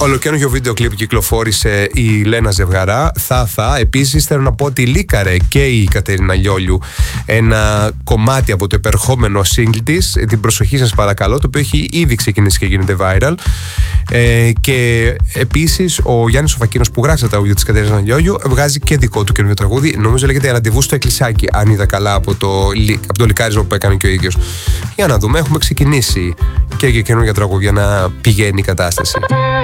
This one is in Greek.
Ολοκαίνουργιο βίντεο κλιπ κυκλοφόρησε η Λένα Ζευγαρά. Επίσης θέλω να πω ότι λίκαρε και η Κατερίνα Λιόλιου ένα κομμάτι από το επερχόμενο single της. Την προσοχή σας παρακαλώ, το οποίο έχει ήδη ξεκινήσει και γίνεται viral. Και επίσης ο Γιάννης ο Φακίνος, που γράψε τα τραγούδια της Κατερίνας Λιόλιου, βγάζει και δικό του καινούριο τραγούδι. Νομίζω λέγεται Ραντεβού στο Εκκλησάκι, αν είδα καλά από το λικάρισμα που έκανε και ο ίδιος. Για να δούμε, έχουμε ξεκινήσει και για καινούργια τραγούδια να πηγαίνει η κατάσταση.